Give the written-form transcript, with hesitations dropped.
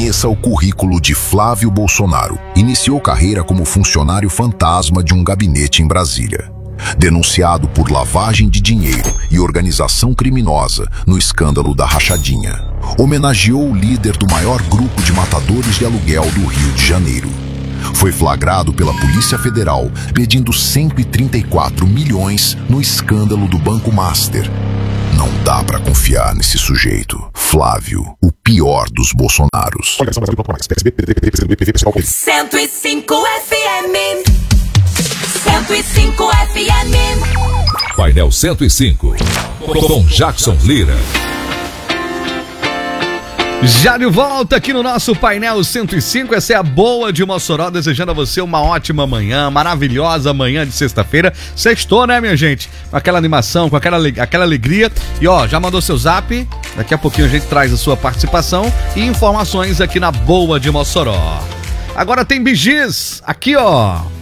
Conheça o currículo de Flávio Bolsonaro. Iniciou carreira como funcionário fantasma de um gabinete em Brasília. Denunciado por lavagem de dinheiro e organização criminosa no escândalo da rachadinha. Homenageou o líder do maior grupo de matadores de aluguel do Rio de Janeiro. Foi flagrado pela Polícia Federal pedindo 134 milhões no escândalo do Banco Master. Não dá pra confiar nesse sujeito. Flávio, o pior dos Bolsonaros. 105 FM. 105 FM. Painel 105. Com Jackson Lira. Já de volta aqui no nosso Painel 105, essa é a Boa de Mossoró, desejando a você uma ótima manhã, maravilhosa manhã de sexta-feira. Sextou, né, minha gente? Com aquela animação, com aquela alegria. E ó, já mandou seu zap? Daqui a pouquinho a gente traz a sua participação e informações aqui na Boa de Mossoró. Agora tem Bee Gees, aqui ó.